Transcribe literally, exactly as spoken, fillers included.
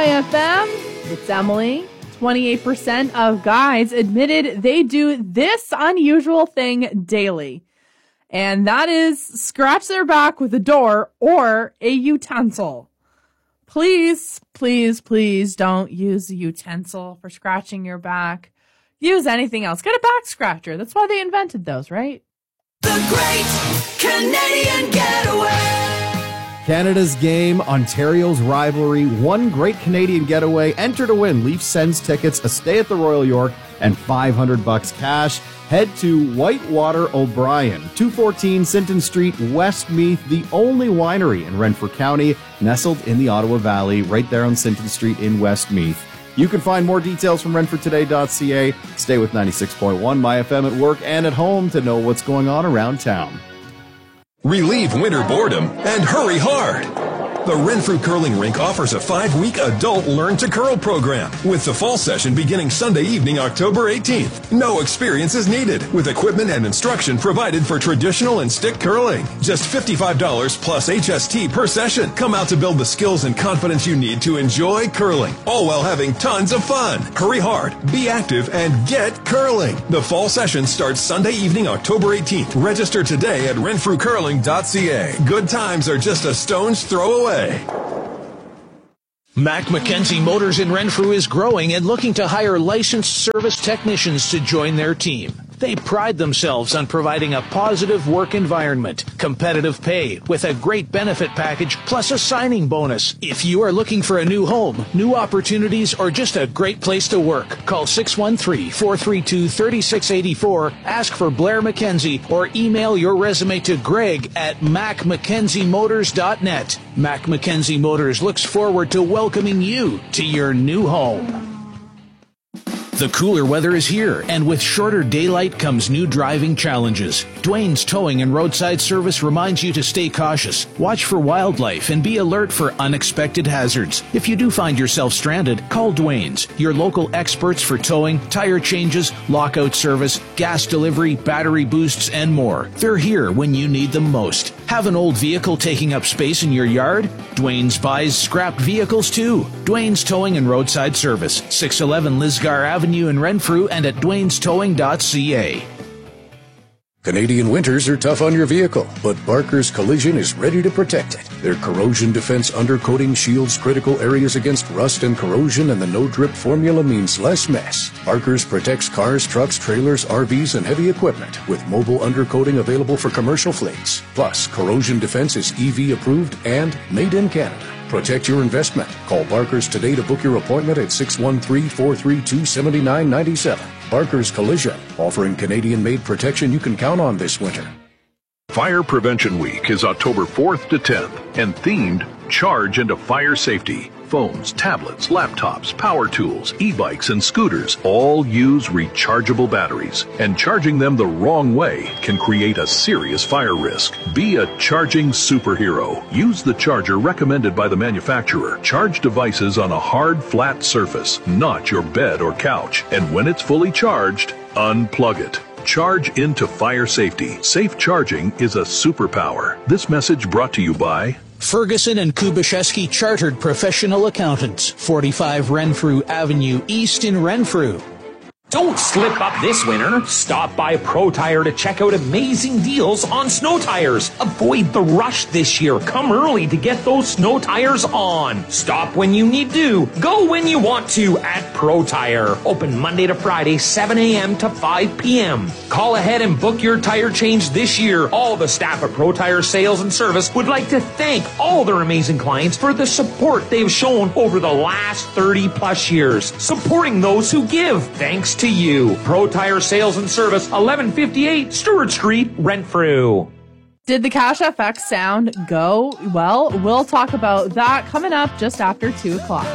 F M. It's Emily. twenty-eight percent of guys admitted they do this unusual thing daily. And that is scratch their back with a door or a utensil. Please, please, please don't use a utensil for scratching your back. Use anything else. Get a back scratcher. That's why they invented those, right? The Great Canadian Getaway. Canada's game, Ontario's rivalry, one Great Canadian Getaway. Enter to win Leaf Sends tickets, a stay at the Royal York, and five hundred bucks cash. Head to Whitewater O'Brien, two fourteen Sinton Street, Westmeath, the only winery in Renfrew County, nestled in the Ottawa Valley, right there on Sinton Street in Westmeath. You can find more details from renfrew today dot c a. Stay with ninety-six point one My F M at work and at home to know what's going on around town. Relieve winter boredom and hurry hard. The Renfrew Curling Rink offers a five-week adult Learn to Curl program with the fall session beginning Sunday evening, October eighteenth. No experience is needed, with equipment and instruction provided for traditional and stick curling. Just fifty-five dollars plus H S T per session. Come out to build the skills and confidence you need to enjoy curling, all while having tons of fun. Hurry hard, be active, and get curling. The fall session starts Sunday evening, October eighteenth. Register today at renfrew curling dot c a. Good times are just a stone's throw away. Mac McKenzie Motors in Renfrew is growing and looking to hire licensed service technicians to join their team. They pride themselves on providing a positive work environment, competitive pay, with a great benefit package, plus a signing bonus. If you are looking for a new home, new opportunities, or just a great place to work, call six one three, four three two, three six eight four, ask for Blair McKenzie, or email your resume to Greg at mac mckenzie motors dot net. Mac McKenzie Motors looks forward to welcoming you to your new home. The cooler weather is here, and with shorter daylight comes new driving challenges. Dwayne's Towing and Roadside Service reminds you to stay cautious, watch for wildlife, and be alert for unexpected hazards. If you do find yourself stranded, call Dwayne's, your local experts for towing, tire changes, lockout service, gas delivery, battery boosts, and more. They're here when you need them most. Have an old vehicle taking up space in your yard? Dwayne's buys scrapped vehicles too. Dwayne's Towing and Roadside Service, six eleven Lisgar Avenue in Renfrew, and at dwaynes towing dot c a. Canadian winters are tough on your vehicle, but Barker's Collision is ready to protect it. Their corrosion defense undercoating shields critical areas against rust and corrosion, and the no-drip formula means less mess. Barker's protects cars, trucks, trailers, R Vs, and heavy equipment, with mobile undercoating available for commercial fleets. Plus, corrosion defense is E V approved and made in Canada. Protect your investment. Call Barker's today to book your appointment at six one three, four three two, seven nine nine seven. Barker's Collision, offering Canadian-made protection you can count on this winter. Fire Prevention Week is October fourth to tenth, and themed Charge into Fire Safety. Phones, tablets, laptops, power tools, e-bikes, and scooters all use rechargeable batteries, and charging them the wrong way can create a serious fire risk. Be a charging superhero. Use the charger recommended by the manufacturer. Charge devices on a hard, flat surface, not your bed or couch. And when it's fully charged, unplug it. Charge into fire safety. Safe charging is a superpower. This message brought to you by Ferguson and Kubashevsky Chartered Professional Accountants, forty-five Renfrew Avenue East in Renfrew. Don't slip up this winter. Stop by Pro Tire to check out amazing deals on snow tires. Avoid the rush this year. Come early to get those snow tires on. Stop when you need to. Go when you want to at Pro Tire. Open Monday to Friday, seven a.m. to five p.m. Call ahead and book your tire change this year. All the staff at Pro Tire Sales and Service would like to thank all their amazing clients for the support they've shown over the last thirty plus years. Supporting those who give. Thanks to you. Pro Tire Sales and Service, eleven fifty-eight Stewart Street, Renfrew. Did the Cash F X sound go well? We'll talk about that coming up just after two o'clock.